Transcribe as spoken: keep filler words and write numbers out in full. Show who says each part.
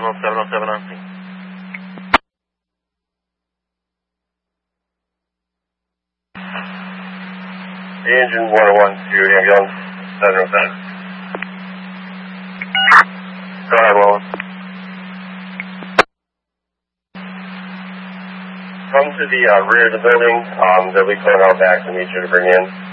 Speaker 1: oh seven oh seven on scene.
Speaker 2: Engine one oh one to ambulance seven oh seven.
Speaker 1: Go ahead, Roland.
Speaker 2: Come to the uh, rear of the building. Um, they'll be pulling out back to meet you to bring in.